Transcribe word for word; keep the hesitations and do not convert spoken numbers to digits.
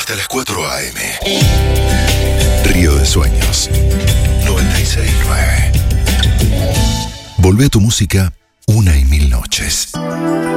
Hasta las cuatro a eme. Río de Sueños. noventa y seis punto nueve. Volvé a tu música una y mil noches.